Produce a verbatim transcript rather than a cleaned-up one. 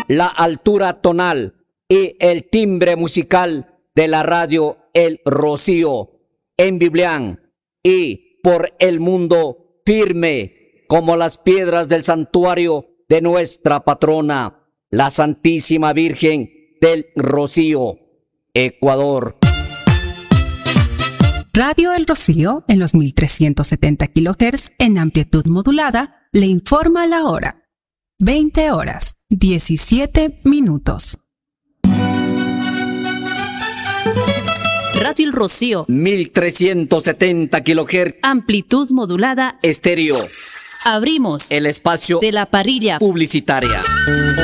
la altura tonal y el timbre musical de la radio El Rocío en Biblián y por el mundo firme como las piedras del santuario de nuestra patrona, la Santísima Virgen del Rocío, Ecuador. Radio El Rocío, en los mil trescientos setenta kilohertz en amplitud modulada, le informa la hora. veinte horas, diecisiete minutos. Radio El Rocío, mil trescientos setenta kilohertz, amplitud modulada, estéreo. Abrimos el espacio de la parrilla publicitaria.